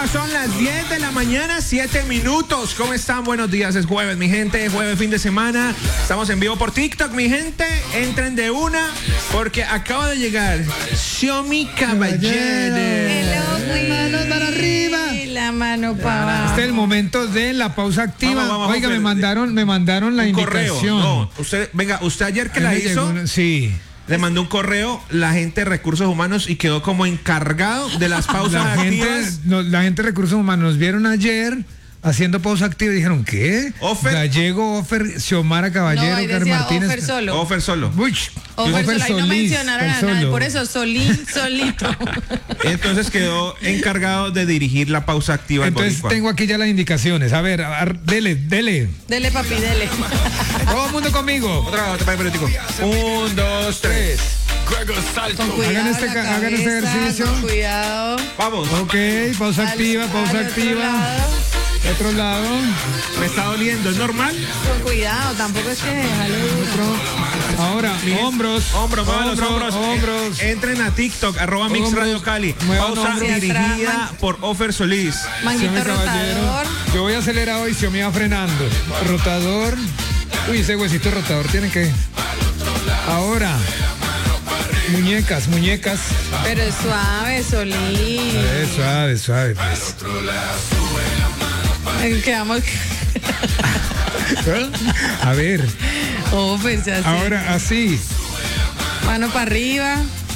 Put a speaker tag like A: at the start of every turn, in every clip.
A: Bueno, son las 10 de la mañana, 7 minutos. ¿Cómo están? Buenos días, es jueves, mi gente. Jueves, fin de semana. Estamos en vivo por TikTok, mi gente. Entren de una, porque acaba de llegar Xiaomi Caballero.
B: Manos para arriba.
C: La mano para abajo.
B: Este es el momento de la pausa activa.
A: Vamos,
B: Oiga,
A: pero-
B: me mandaron la
A: Un
B: invitación.
A: correo. No, usted ayer que la
B: Me
A: hizo,
B: llegó sí.
A: le mandó un correo la gente de recursos humanos y quedó como encargado de las pausas activas.
B: La gente de recursos humanos nos vieron ayer haciendo pausa activa y dijeron, ¿qué?
A: Offer.
B: Gallego, Offer, Xiomara Caballero,
C: No, ahí
B: Karen
C: decía
B: Martínez.
C: Offer solo.
A: Offer solo.
B: Uy,
C: Offer solo. Ahí no mencionaron a nadie.
B: solo.
C: Por eso, solito.
A: Entonces quedó encargado de dirigir la pausa activa. del
B: Entonces
A: Boricua.
B: tengo aquí ya las indicaciones. A ver, dele.
C: Dele, papi, dele.
B: Todo el mundo conmigo.
A: Otra papel periódico. 1, 2, 3.
C: Con cuidado.
B: Hagan este
C: cabeza,
B: ejercicio.
C: Con cuidado.
A: Vamos.
B: Ok, pausa activa, pausa
C: Al
B: activa.
C: otro lado.
B: Otro lado.
A: Me está doliendo, ¿es normal?
C: Con cuidado, tampoco es que déjalo duro.
B: Ahora, hombros.
A: Hombros, muevan los hombros.
B: Hombros.
A: Entren a TikTok, @Mix
B: Hombros.
A: Radio Cali.
B: Muevan
A: Pausa
B: hombros.
A: dirigida
C: Atrás,
A: por Offer Solís.
C: Manguito
B: Xiaomi Caballero.
C: rotador.
B: Yo voy acelerado y Xiaomi va frenando. Rotador. Uy, ese huesito rotador tiene que. Ahora. Muñecas.
C: Pero es suave, solito.
B: Suave, pues.
C: Quedamos.
B: A ver,
C: Offer, se hace.
B: ahora así.
C: Mano para arriba.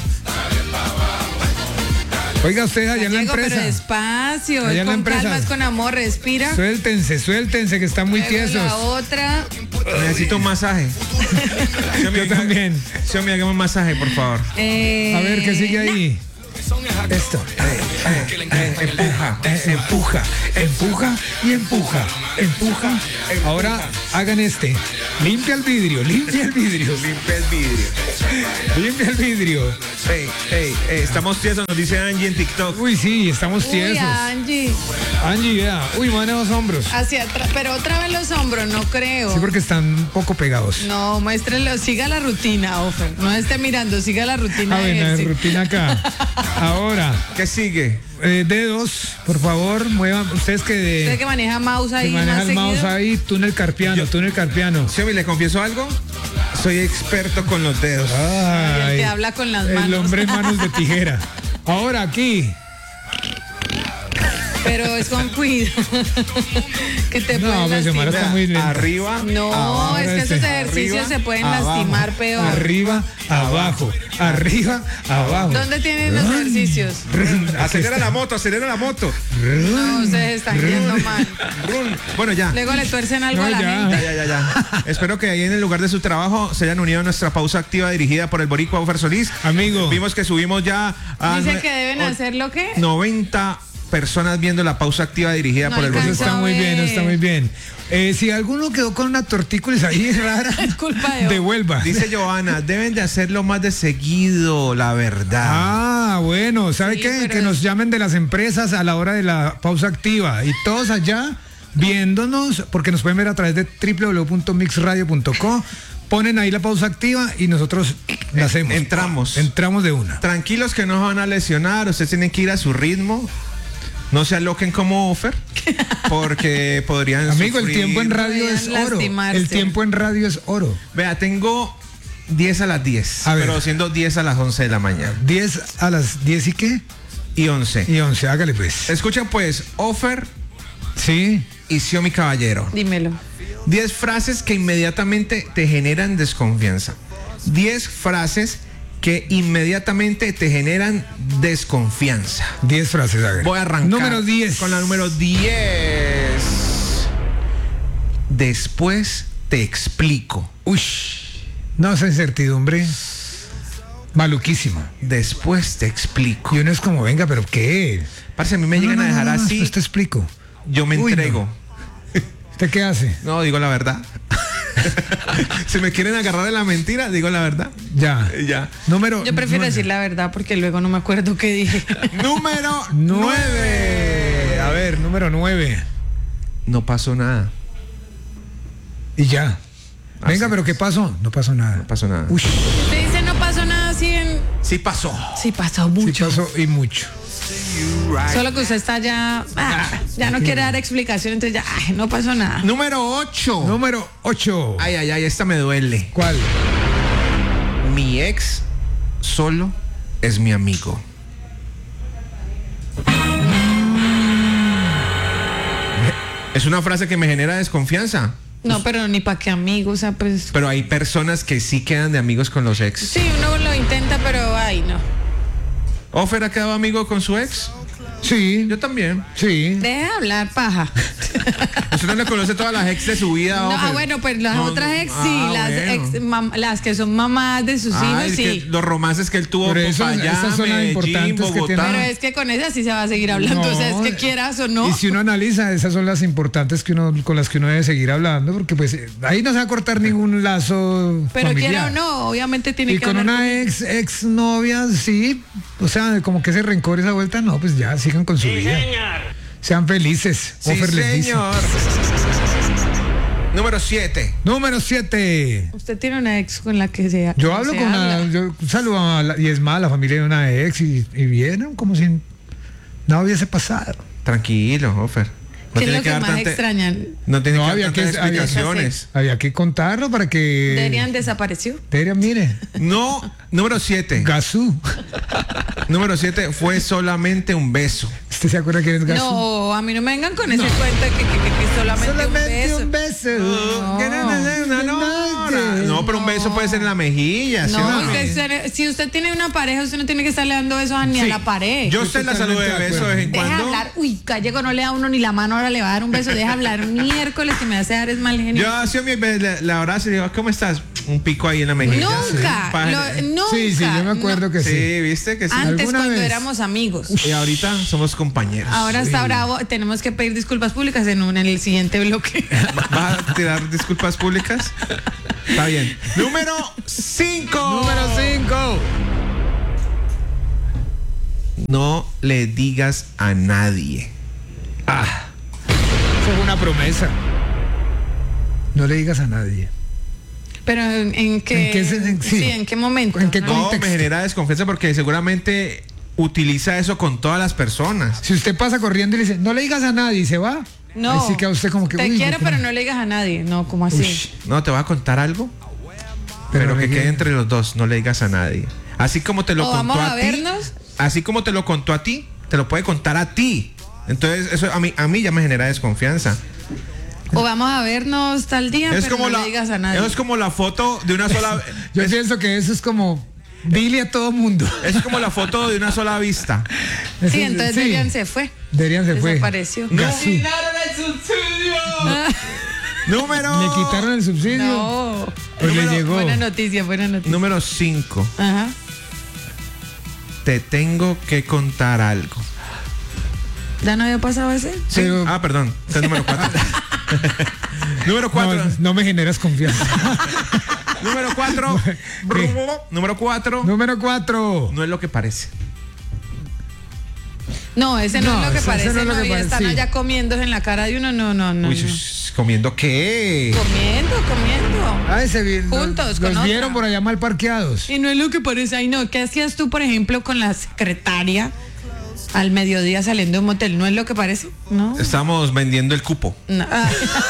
B: Oiga, usted allá en la
C: Gallego, pero
B: empresa.
C: despacio.
B: Allá en la
C: Con
B: empresa.
C: calma, es con amor, respira.
B: Suéltense, que están muy
C: Luego
B: tiesos.
C: la otra.
A: Necesito un masaje.
B: Yo también.
A: Xiaomi, hágame un masaje, por favor.
B: A ver, ¿qué sigue ahí? Esto. Empuja y empuja. Ahora hagan este. Limpia el vidrio.
A: Limpia el vidrio. Estamos tiesos, nos dice Angie en TikTok.
B: Uy, sí, estamos
C: Uy,
B: tiesos.
C: Angie.
B: Angie, vea. Uy, mueve los hombros.
C: Hacia atrás. Pero otra vez los hombros, no creo.
B: Sí, porque están un poco pegados.
C: No, muéstrenlo. Siga la rutina, Offer. No esté mirando, siga la rutina.
B: A
C: de
B: ver, la
C: ejercicio.
B: rutina acá. Ahora,
A: ¿Qué sigue?
B: dedos, por favor, muevan. Ustedes
C: Usted
B: que
C: que maneja mouse ahí
B: manejan
C: más
B: el mouse
C: seguido.
B: ahí, túnel carpiano.
A: Xiaomi, ¿le confieso algo? Soy experto con los dedos.
C: Y el
B: Ay,
C: que habla con las
B: el
C: manos.
B: hombre manos de tijera. Ahora aquí.
C: Pero es con cuidado. Que te
B: No,
C: pueden
B: pues Xiomara
C: lastimar.
B: está muy lenta.
A: Arriba.
C: No,
A: abajo,
C: es que esos
B: este.
C: ejercicios
A: Arriba,
C: se pueden
A: abajo.
C: lastimar peor.
B: Arriba, abajo. Arriba, abajo.
C: ¿Dónde tienen los ejercicios?
A: Acelera la moto.
C: No, ustedes están yendo mal.
A: Bueno, ya.
C: Luego le tuercen algo
B: No,
C: a la
B: ya.
C: gente.
A: Ya. Espero que ahí en el lugar de su trabajo se hayan unido a nuestra pausa activa dirigida por el Boricua Offer Solís.
B: Amigo.
A: Vimos que subimos ya a
C: Dice que deben hacer lo que.
A: 90 personas viendo la pausa activa dirigida
C: No
A: por el
B: Eso
C: alcanzo.
A: Boricua.
B: está muy bien,
C: ver.
B: está muy bien. Si alguno quedó con una tortícolis ahí rara,
C: Es culpa de
B: devuelva.
A: Dice Joana, deben de hacerlo más de seguido, la verdad.
B: Ah, bueno, ¿sabe
C: Sí,
B: qué?
C: pero
B: Que nos llamen de las empresas a la hora de la pausa activa y todos allá viéndonos, porque nos pueden ver a través de www.mixradio.co, ponen ahí la pausa activa y nosotros la hacemos. Entramos de una.
A: Tranquilos que no van a lesionar, ustedes tienen que ir a su ritmo. No se aloquen como Offer, porque podrían
B: Amigo, el
A: sufrir.
B: tiempo en radio
C: Podrían
B: es oro.
C: lastimarse.
B: El tiempo en radio es oro.
A: Vea, tengo 10 a las 10,
B: A ver.
A: pero siendo 10 a las 11 de la mañana.
B: 10 a las 10 y qué?
A: Y 11.
B: Y 11, hágale pues.
A: Escuchen pues, Offer
B: Sí.
A: y Xiaomi Caballero.
C: Dímelo.
A: 10 frases que inmediatamente te generan desconfianza. 10 frases que inmediatamente te generan desconfianza.
B: 10 frases, hágale.
A: Voy a arrancar.
B: Número 10.
A: Con la número 10. Después te explico.
B: Uy. No, esa incertidumbre. Maluquísima.
A: Después te explico.
B: Y uno es como, venga, pero ¿qué?
A: Parce, a mí me llegan a dejar así.
B: Después te explico.
A: Yo me
B: Uy,
A: entrego.
B: ¿Usted qué hace?
A: No, digo la verdad. Si me quieren agarrar de la mentira, digo la verdad.
B: Ya.
A: Ya.
B: Número.
C: Yo prefiero
B: 9.
C: decir la verdad porque luego no me acuerdo qué dije.
A: Número 9.
B: 9. A ver, número 9.
A: No pasó nada.
B: Y ya. Venga,
A: sí.
B: pero ¿qué pasó? No pasó nada.
A: No pasó nada.
B: Uy,
C: Usted dice no pasó nada así en.
A: Sí pasó.
C: Sí pasó
B: sí
C: mucho.
B: pasó y mucho.
C: Solo que usted está ya no quiere dar explicación, entonces ya no pasó nada.
A: Número 8.
B: Número 8.
A: Ay, esta me duele.
B: ¿Cuál?
A: Mi ex solo es mi amigo. Es una frase que me genera desconfianza.
C: No, pero ni para qué amigo, o sea, pues.
A: Pero hay personas que sí quedan de amigos con los ex.
C: Sí, uno lo intenta, pero no.
A: ¿Ofer ha quedado amigo con su ex?
B: Sí.
A: Yo también.
B: Sí.
C: Deje de hablar, paja.
A: Usted no le conoce todas las ex de su vida,
C: No,
A: Ofer.
C: bueno, pues las
A: No,
C: otras ex sí,
A: bueno.
C: las que son mamás de sus hijos
A: Es
C: sí.
A: que los romances que él tuvo
B: Pero
A: con
B: esas son las
A: Medellín,
B: importantes que
A: Bogotá.
C: Pero es que con esas sí se va a seguir hablando,
B: No,
C: o sea, es que quieras o no.
B: Y si uno analiza, esas son las importantes con las que uno debe seguir hablando, porque pues ahí no se va a cortar ningún lazo
C: Pero
B: familiar.
C: quiera o no, obviamente tiene
B: Y
C: que
B: con
C: hablar
B: una ex novia, sí, o sea, como que ese rencor, esa vuelta, no, pues ya, sigan con su vida. Sean felices.
A: Sí,
B: Ofer les dice.
A: señor. Número 7.
B: Número 7.
C: Usted tiene una ex con la que se
B: Yo hablo
C: se
B: con
C: habla.
B: yo saludo y es más, la familia de una ex y vieron como si nada hubiese pasado.
A: Tranquilo, Ofer.
C: ¿Qué es lo que más extrañan?
A: No tiene
B: No,
A: que
B: había
A: dar
B: que-
A: tantas
B: había que
A: explicaciones.
B: Había que contarlo para que...
C: Derian desapareció.
B: Deberían, mire,
A: No, número 7.
B: Gazú.
A: Número 7 fue solamente un beso.
B: ¿Usted se acuerda quién es Gazú?
C: No, a mí no me vengan con ese cuento de que solamente un beso.
A: No, pero un beso puede ser en la mejilla. ¿sí o
C: No,
A: no?
C: si usted tiene una pareja, usted no tiene que estarle dando besos ni a
A: Sí.
C: la pared.
A: Yo usted la saludo de
B: totalmente de
A: beso de vez en
C: Deja
A: cuando.
C: hablar. Uy, gallego no le da a uno ni la mano, ahora le va a dar un beso. Deja hablar miércoles que me hace dar es mal genio.
A: Yo hacía mi la abrazo y digo, ¿cómo estás? Un pico ahí en la mejilla.
C: Nunca, nunca.
B: Sí, yo me acuerdo que sí.
A: Sí, viste que sí.
C: Antes
B: ¿Alguna
C: cuando
B: vez?
C: éramos amigos.
A: Y ahorita somos compañeros.
C: Ahora está bravo, tenemos que pedir disculpas públicas en el siguiente bloque.
A: ¿Vas a tirar disculpas públicas? Está bien. Número 5.
B: Número 5.
A: No le digas a nadie.
B: Eso es una promesa. No le digas a nadie.
C: Pero ¿en qué?
B: ¿En qué sí.
C: ¿En qué momento?
B: ¿En qué
C: ¿no?
A: No,
B: contexto?
A: me genera desconfianza porque seguramente utiliza eso con todas las personas.
B: Si usted pasa corriendo y le dice, no le digas a nadie y se va.
C: No.
B: Así que a usted como que...
C: Te
B: uy,
C: quiero,
B: ¿por qué
C: pero no le digas a nadie. No, ¿cómo así?
B: Ush.
A: No, te voy a contar algo, pero
B: Pero
A: que
B: ¿qué?
A: quede entre los dos, no le digas a nadie. Así como te lo
C: O
A: contó
C: vamos
A: a
C: a
A: ti,
C: vernos.
A: así como te lo contó a ti, te lo puede contar a ti. Entonces, eso a mí ya me genera desconfianza.
C: O vamos a vernos tal día, pero no le digas a nadie.
A: Eso es como la foto de una sola
B: Yo pienso que eso es como... Dile a todo mundo.
A: es como la foto de una sola vista.
C: Sí, entonces Derian se fue.
B: Derian se fue.
C: Desapareció.
B: Gazú.
A: el subsidio! Número
B: Le quitaron el subsidio.
C: No.
B: Pues le
A: Número-
B: llegó.
C: Buena noticia, buena noticia.
A: Número 5.
C: Ajá.
A: Te tengo que contar algo.
C: ¿Ya no había pasado ese?
A: Sí.
B: Pero-
A: Perdón. Este es número 4. Número 4.
B: No me generas confianza.
A: Número 4. Número 4.
B: Número 4.
A: No es lo que parece.
C: No, ese no,
B: No,
C: es lo que
B: ese
C: parece.
B: no es lo
C: No,
B: que
C: y
B: parece,
C: están
B: sí.
C: allá comiéndose en la cara de uno. No.
A: Uy, ¿comiendo qué?
C: Comiendo.
B: Ay, se vi-
C: Juntos, con
B: los
C: otra.
B: vieron por allá mal parqueados.
C: Y no es lo que parece. Ay, no. ¿Qué hacías tú, por ejemplo, con la secretaria al mediodía saliendo de un motel? ¿No es lo que parece? No.
A: Estamos vendiendo el cupo.
C: No. Ah.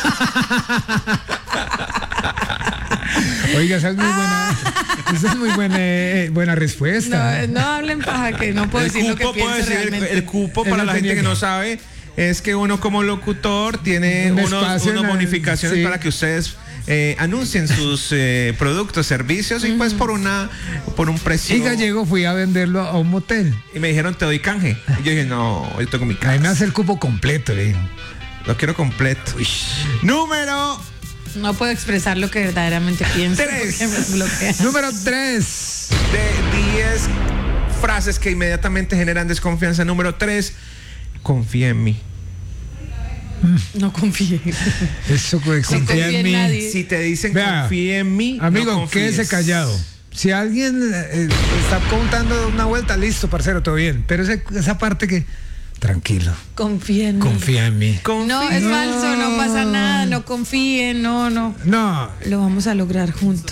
B: Oiga, esa es muy buena. Esa es muy buena respuesta.
C: No hablen paja, que no puedo
A: El
C: decir lo que
A: cupo, puedo
C: pienso
A: decir,
C: realmente.
A: el cupo
B: Él
A: para
B: no
A: la gente
B: tenía
A: que
B: que-
A: no sabe es que uno como locutor tiene
B: Un
A: unos
B: espacio en la-
A: bonificaciones
B: sí.
A: para que ustedes anuncien sus productos, servicios y pues por un precio.
B: Y Gallego fui a venderlo a un motel.
A: Y me dijeron, te doy canje. Y yo dije, no, yo tengo mi
B: A mí me
A: casa.
B: hace el cupo completo, le digo.
A: Lo quiero completo. Número
C: No puedo expresar lo que verdaderamente pienso.
A: 3.
C: porque me bloquea.
B: Número 3.
A: de 10 frases que inmediatamente generan desconfianza. Número 3. Confía en mí.
C: No confíe.
B: Eso que confía
C: confía
B: en
C: en
B: mí.
C: nadie.
A: Si te dicen
B: Vea,
A: confía en mí,
B: Amigo,
A: no confíes.
B: quédese callado. Si alguien está contando una vuelta, listo, parcero, todo bien. Pero esa parte que Tranquilo.
C: Confía en mí.
B: Confía en mí.
C: No, es falso, no pasa nada, no confíen, no.
B: No,
C: Lo vamos a lograr juntos.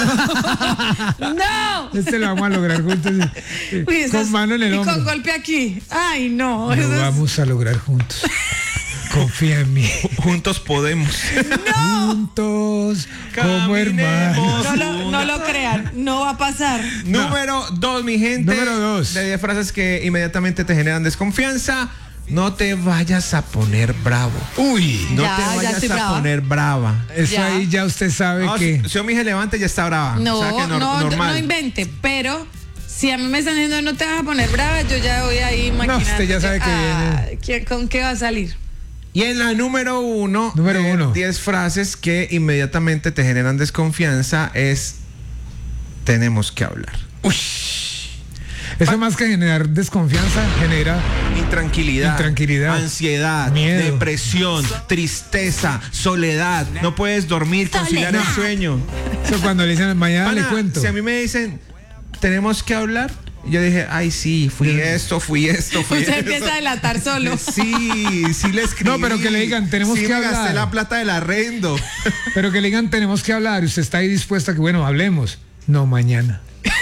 C: ¡No!
B: este lo vamos a lograr juntos.
C: Uy,
B: Con mano en el
C: y
B: hombro.
C: con golpe aquí. Ay, no.
B: Lo
C: eso es-
B: vamos a lograr juntos. Confía en mí.
A: Juntos podemos.
B: Juntos como hermanos.
C: No lo crean, no va a pasar.
A: Número 2, mi gente.
B: Número 2.
A: De 10 frases que inmediatamente te generan desconfianza. No te vayas a poner bravo.
B: Uy,
A: No
C: Ya,
A: te
C: ya
A: vayas
C: estoy
A: a
C: brava.
A: poner brava.
B: eso
C: Ya.
B: ahí ya usted sabe
A: No,
B: que...
A: si mi hija levante ya está brava.
C: No,
A: O sea que normal.
C: no invente, pero si a mí me están diciendo no te vas a poner brava, yo ya voy ahí maquinando.
B: usted ya sabe que
C: ¿Con qué va a salir?
A: Y en la número 1,
B: Número uno.
A: 10 frases que inmediatamente te generan desconfianza es: tenemos que hablar.
B: Eso más que generar desconfianza, genera...
A: Intranquilidad, ansiedad,
B: Miedo.
A: depresión, tristeza, soledad. No puedes dormir, conciliar el sueño.
B: Eso cuando le dicen, mañana le
A: Pana,
B: cuento.
A: si a mí me dicen, tenemos que hablar, yo dije, ay, sí, fui esto.
C: Usted empieza a delatar solo.
A: Sí le escribí.
B: No, pero que le digan, tenemos
A: Sí
B: que
A: me gasté
B: hablar.
A: la plata del arrendo.
B: Pero que le digan, tenemos que hablar. Y usted está ahí dispuesto a que, bueno, hablemos. No, mañana.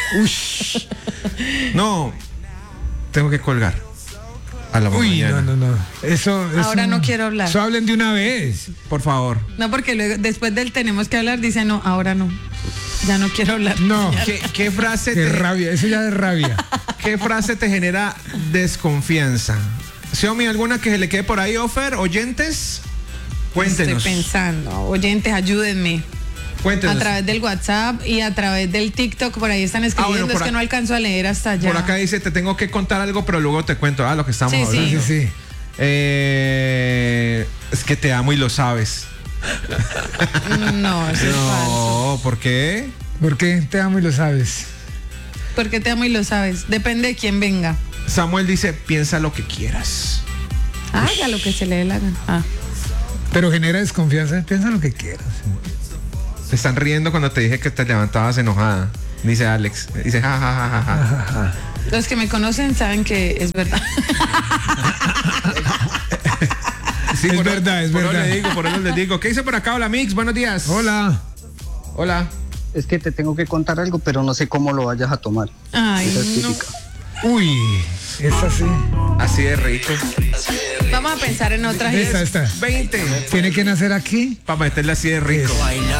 A: No, tengo que colgar. A la
B: Uy,
A: mañana.
B: no. Eso
C: Ahora no quiero hablar.
B: Eso hablen de una vez.
A: Por favor.
C: No, porque luego, después del tenemos que hablar, dice no, ahora no. Ya no quiero hablar.
B: No.
A: ¿Qué frase
B: Qué
A: te
B: rabia. Eso ya es rabia.
A: ¿Qué frase te genera desconfianza? Xiaomi, ¿alguna que se le quede por ahí, Ofer? ¿Oyentes? Cuéntenos.
C: Estoy pensando. Oyentes, ayúdenme.
A: Cuéntenos.
C: A través del WhatsApp y a través del TikTok, por ahí están escribiendo,
A: por
C: es que
A: ac-
C: no alcanzo a leer hasta allá.
A: Por acá dice, te tengo que contar algo, pero luego te cuento. Lo que estamos
C: Sí,
A: hablando.
B: Sí.
A: Es que te amo y lo sabes.
C: No, eso es falso.
A: No, ¿por qué?
B: ¿Por qué te amo y lo sabes?
C: Porque te amo y lo sabes. Depende de quién venga.
A: Samuel dice, piensa lo que quieras.
C: Haga lo que se le dé la gana. Ah.
B: Pero genera desconfianza. Piensa lo que quieras.
A: Te están riendo cuando te dije que te levantabas enojada. Dice Alex. Dice, ja, ja, ja, ja, ja.
C: Los que me conocen saben que es verdad.
A: Sí,
B: Es verdad.
A: Por eso les digo. ¿Qué dice por acá? Hola, Mix. Buenos días.
B: Hola.
A: Hola.
D: Es que te tengo que contar algo, pero no sé cómo lo vayas a tomar.
C: Ay,
D: Esa es
C: no.
D: típica.
B: Uy, esa sí.
A: Así de rico.
C: Vamos a pensar en otras.
B: Esta.
A: 20.
B: Tiene que nacer aquí.
A: Para meterle así de rico.